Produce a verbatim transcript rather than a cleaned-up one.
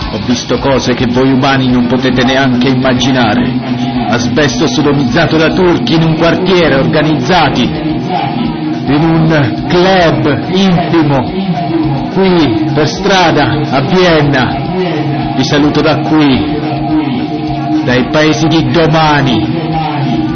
Ho visto cose che voi umani non potete neanche immaginare. Asbesto sodomizzato da turchi in un quartiere, organizzati, in un club intimo, qui per strada a Vienna. Vi saluto da qui, dai paesi di domani.